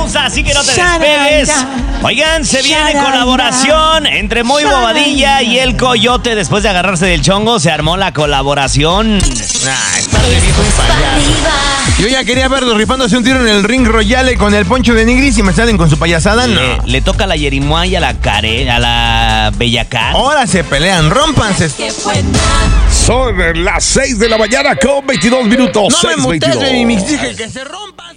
pausa, así que no te despegues. Oigan, se viene colaboración entre Moy Bobadilla y el Coyote. Después de agarrarse del chongo, se armó la colaboración. Yo ya quería verlos rifándose un tiro en el Ring Royale con el Poncho de Nigris y me salen con su payasada. No. Le toca a la Yerimoa y a la Bellacat. Ahora se pelean, rómpanse. Son las 6 de la mañana con 22 minutos. No me 6:22. mutes, baby mix, dije que se rompan.